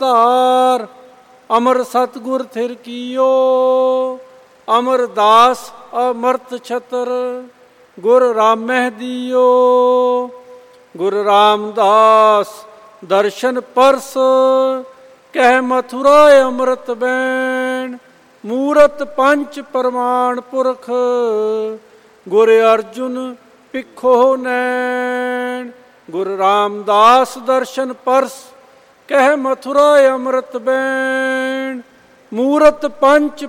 ਧਾਰ ਅਮਰ ਸਤਿਗੁਰ ਥਿਰ ਕੀਓ। ਅਮਰਦਾਸ ਅਮਰਤ ਛਤਰ ਗੁਰ ਰਾਮਹਿ ਦੀਓ। ਗੁਰ ਰਾਮਦਾਸ ਦਰਸ਼ਨ ਪਰਸ ਕਹਿ ਮਥੁਰਾ ਅੰਮ੍ਰਿਤ ਬੈਣ। ਮੂਰਤ ਪੰਚ ਪ੍ਰਮਾਣ ਪੁਰਖ ਗੁਰ ਅਰਜੁਨ ਪਿੱਖੋ ਨੈਣ। ਗੁਰ ਰਾਮਦਾਸ ਦਰਸ਼ਨ ਪਰਸ ਕਹਿ ਮਥੁਰਾ ਅੰਮ੍ਰਿਤ ਬੈਣ। ਮੂਰਤ ਪੰਚ